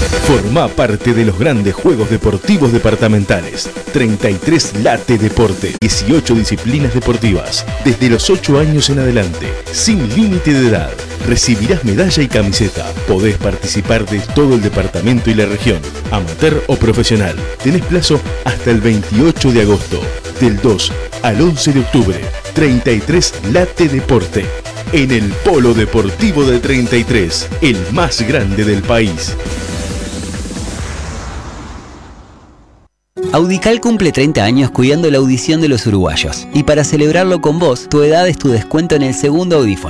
Formá parte de los grandes Juegos Deportivos Departamentales. 33 Late Deporte, 18 disciplinas deportivas, desde los 8 años en adelante, sin límite de edad. Recibirás medalla y camiseta. Podés participar de todo el departamento y la región, amateur o profesional. Tenés plazo hasta el 28 de agosto, del 2 al 11 de octubre. 33 Late Deporte, en el Polo Deportivo de 33, el más grande del país. Audical cumple 30 años cuidando la audición de los uruguayos. Y para celebrarlo con vos, tu edad es tu descuento en el segundo audífono.